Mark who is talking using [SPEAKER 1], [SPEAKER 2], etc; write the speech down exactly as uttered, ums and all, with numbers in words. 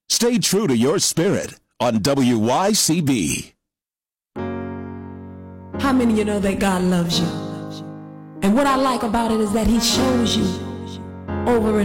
[SPEAKER 1] Stay true to your spirit on W Y C B.
[SPEAKER 2] How many of you know that God loves you? And what I like about it is that he shows you over and